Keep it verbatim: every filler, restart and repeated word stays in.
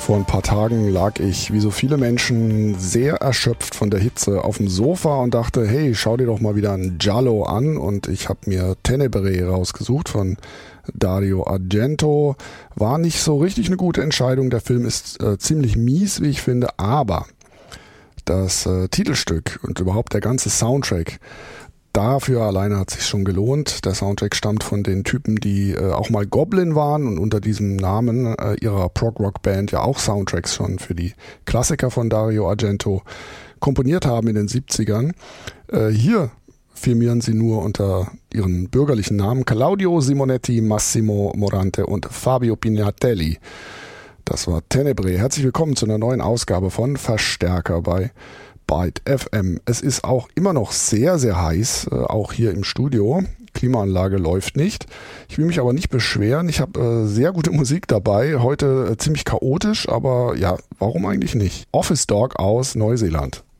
Vor ein paar Tagen lag ich, wie so viele Menschen, sehr erschöpft von der Hitze auf dem Sofa und dachte, hey, schau dir doch mal wieder ein Giallo an. Und ich habe mir Tenebrae rausgesucht von Dario Argento. War nicht so richtig eine gute Entscheidung. Der Film ist äh, ziemlich mies, wie ich finde, aber das äh, Titelstück und überhaupt der ganze Soundtrack, dafür alleine hat es sich schon gelohnt. Der Soundtrack stammt von den Typen, die äh, auch mal Goblin waren und unter diesem Namen äh, ihrer Prog-Rock-Band ja auch Soundtracks schon für die Klassiker von Dario Argento komponiert haben in den siebzigern. Äh, hier firmieren sie nur unter ihren bürgerlichen Namen Claudio Simonetti, Massimo Morante und Fabio Pignatelli. Das war Tenebrae. Herzlich willkommen zu einer neuen Ausgabe von Verstärker bei Byte F M. Es ist auch immer noch sehr, sehr heiß, äh, auch hier im Studio. Klimaanlage läuft nicht. Ich will mich aber nicht beschweren. Ich habe äh, sehr gute Musik dabei. Heute äh, ziemlich chaotisch, aber ja, warum eigentlich nicht? Office Dog aus Neuseeland.